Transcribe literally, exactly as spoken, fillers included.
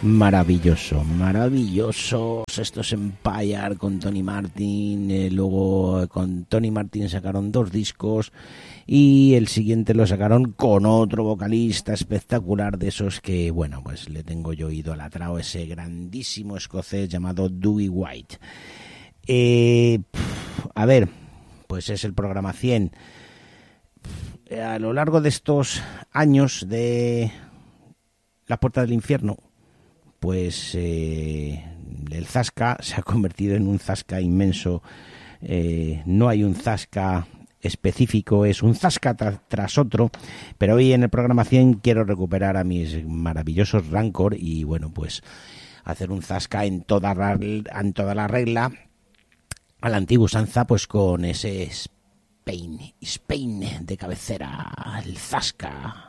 Maravilloso, maravillosos estos Empire con Tony Martin. Eh, luego con Tony Martin sacaron dos discos y el siguiente lo sacaron con otro vocalista espectacular, de esos que, bueno, pues le tengo yo idolatrado, ese grandísimo escocés llamado Dewey White. Eh, pf, a ver, pues es el programa cien. A lo largo de estos años de La Puerta del Infierno, pues eh, el Zasca se ha convertido en un Zasca inmenso. Eh, no hay un Zasca específico, es un Zasca tra- tras otro, pero hoy en el programa cien quiero recuperar a mis maravillosos Rancor y, bueno, pues hacer un Zasca en toda, ra- en toda la regla, a la antigua usanza, pues con ese Spain, Spain de cabecera, el Zasca.